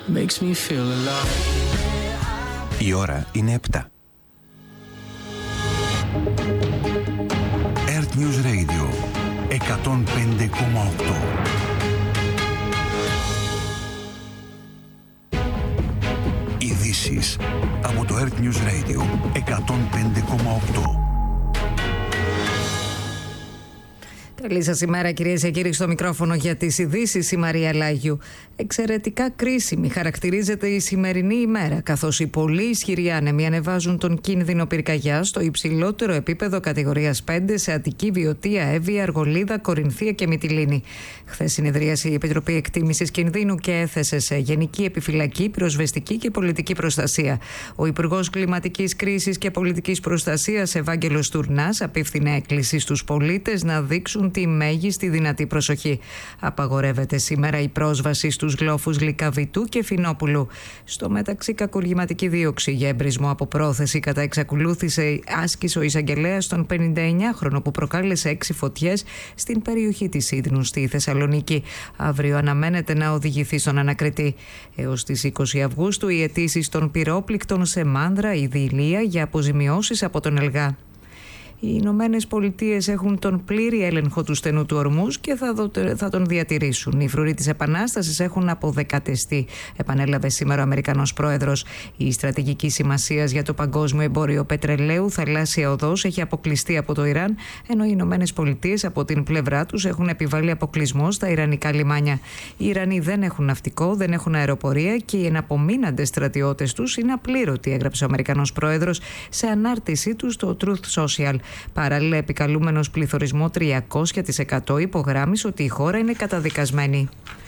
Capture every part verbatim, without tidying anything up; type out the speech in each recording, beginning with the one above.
makes me feel alive. Η ώρα είναι επτά. Earth News Radio εκατόν πέντε κόμμα οκτώ. Ειδήσεις από το Earth News Radio εκατόν πέντε κόμμα οκτώ. Καλή σας ημέρα, κυρίες και κύριοι, στο μικρόφωνο για τις ειδήσεις η Μαρία Λάγιου. Εξαιρετικά κρίσιμη χαρακτηρίζεται η σημερινή ημέρα, καθώς οι πολύ ισχυροί άνεμοι ανεβάζουν τον κίνδυνο πυρκαγιάς στο υψηλότερο επίπεδο κατηγορίας πέντε σε Αττική, Βιωτία, Εύβοια, Αργολίδα, Κορινθία και Μυτιλήνη. Χθες συνεδρίασε η Επιτροπή Εκτίμησης Κινδύνου και έθεσε σε γενική επιφυλακή, πυροσβεστική και πολιτική προστασία. Ο Υπουργός Κλιματικής Κρίσης και Πολιτικής Προστασίας, Ευάγγελος Τουρνάς, απίφθινε έκκληση στους πολίτες να δείξουν τη μέγιστη δυνατή προσοχή. Απαγορεύεται σήμερα η πρόσβαση στους γλόφους Λυκαβητού και Φινόπουλου. Στο μεταξύ, κακουργηματική δίωξη για εμπρισμό από πρόθεση κατά εξακολούθησε άσκησε ο εισαγγελέας τον πενηνταεννιάχρονο που προκάλεσε έξι φωτιές στην περιοχή της Ύδνου στη Θεσσαλονίκη. Αύριο αναμένεται να οδηγηθεί στον ανακριτή. Έως τις είκοσι Αυγούστου οι αιτήσεις των πυρόπληκτων σε Μάνδρα, Ιδηλία για αποζημιώσεις από τον ΕΛΓΑ. Οι Ηνωμένες Πολιτείες έχουν τον πλήρη έλεγχο του στενού του ορμούς και θα, δο, θα τον διατηρήσουν. Οι φρουροί της Επανάστασης έχουν αποδεκατεστεί, επανέλαβε σήμερα ο Αμερικανός πρόεδρος. Η στρατηγική σημασία για το παγκόσμιο εμπόριο πετρελαίου θαλάσσια οδός έχει αποκλειστεί από το Ιράν, ενώ οι Ηνωμένες Πολιτείες από την πλευρά τους έχουν επιβάλει αποκλεισμό στα ιρανικά λιμάνια. Οι Ιρανοί δεν έχουν ναυτικό, δεν έχουν αεροπορία και οι εναπομείναντες στρατιώτες τους είναι απλήρωτοι, έγραψε ο Αμερικανός πρόεδρος σε ανάρτησή του στο Truth Social. Παράλληλα, επικαλούμενος πληθωρισμό τριακόσια τοις εκατό υπογράμμισε ότι η χώρα είναι καταδικασμένη.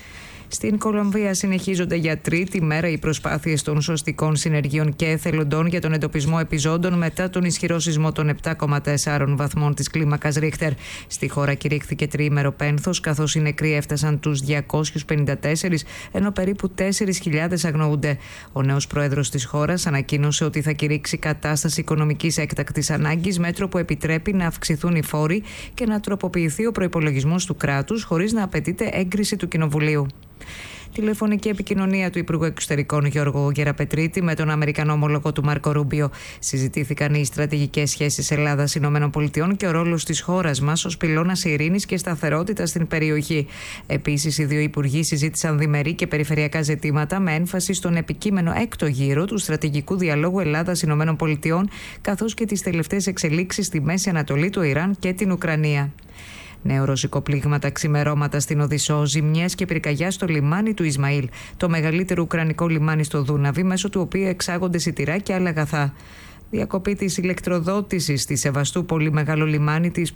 Στην Κολομβία συνεχίζονται για τρίτη μέρα οι προσπάθειες των σωστικών συνεργείων και εθελοντών για τον εντοπισμό επιζώντων μετά τον ισχυρό σεισμό των επτά κόμμα τέσσερα βαθμών της κλίμακας Ρίχτερ. Στη χώρα κηρύχθηκε τριήμερο πένθος, καθώς οι νεκροί έφτασαν τους διακόσιους πενήντα τέσσερα, ενώ περίπου τέσσερις χιλιάδες αγνοούνται. Ο νέος πρόεδρος της χώρας ανακοίνωσε ότι θα κηρύξει κατάσταση οικονομικής έκτακτης ανάγκης, μέτρο που επιτρέπει να αυξηθούν οι φόροι και να τροποποιηθεί ο προϋπολογισμός του κράτους χωρίς να απαιτείται έγκριση του Κοινοβουλίου. Τηλεφωνική επικοινωνία του Υπουργού Εξωτερικών Γιώργου Γεραπετρίτη με τον Αμερικανό ομολογό του Μάρκο Ρούμπιο. Συζητήθηκαν οι στρατηγικές σχέσεις Ελλάδα-Ηνωμένων Πολιτειών και ο ρόλος της χώρας μας ως πυλώνας ειρήνης και σταθερότητας στην περιοχή. Επίσης, οι δύο υπουργοί συζήτησαν διμερεί και περιφερειακά ζητήματα με έμφαση στον επικείμενο έκτο γύρο του στρατηγικού διαλόγου Ελλάδα-Ηνωμένων Πολιτειών, καθώς και τις τελευταίες εξελίξεις στη Μέση Ανατολή, το Ιράν και την Ουκρανία. Νέο ρωσικό πλήγμα τα ξημερώματα στην Οδυσσό, ζημιές και πυρκαγιά στο λιμάνι του Ισμαήλ, το μεγαλύτερο ουκρανικό λιμάνι στο Δούναβι, μέσω του οποίου εξάγονται σιτηρά και άλλα αγαθά. Διακοπή της ηλεκτροδότησης στη Σεβαστούπολη, μεγάλο λιμάνι της